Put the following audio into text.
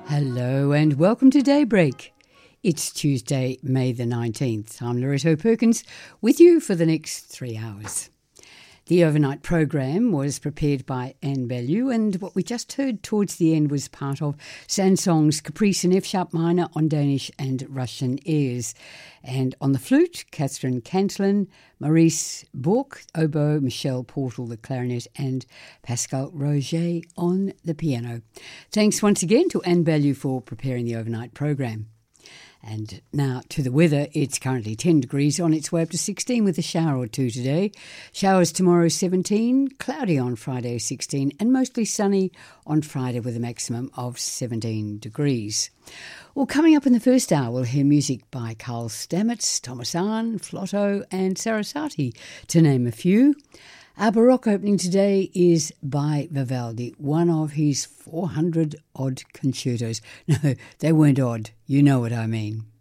Hello and welcome to Daybreak. It's Tuesday, May the 19th. I'm Loretto Perkins with you for the next 3 hours. The overnight program was prepared by Anne Bellew, and what we just heard towards the end was part of Sansong's Caprice in F-sharp minor on Danish and Russian airs. And on the flute, Catherine Cantlin, Maurice Bourque, oboe, Michelle Portal, the clarinet, and Pascal Roger on the piano. Thanks once again to Anne Bellew for preparing the overnight program. And now to the weather. It's currently 10 degrees, on its way up to 16 with a shower or two today. Showers tomorrow 17, cloudy on Friday 16, and mostly sunny on Friday with a maximum of 17 degrees. Well, coming up in the first hour, we'll hear music by Carl Stamets, Thomas Arne, Flotto and Sarasate, to name a few. Our Baroque opening today is by Vivaldi, one of his 400-odd concertos. No, they weren't odd. You know what I mean.